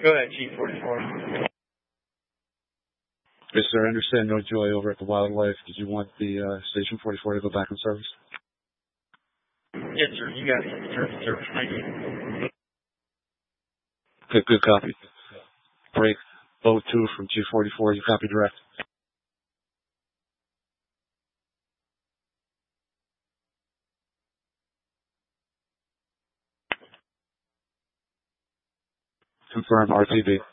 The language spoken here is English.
Go ahead, G44. Yes, sir. I understand no joy over at the Wildlife. Did you want the Station 44 to go back in service? Yes, sir. You got it. Service. Thank you. Good copy. Break. Boat 2 from G44. You copy direct. Confirm RTB.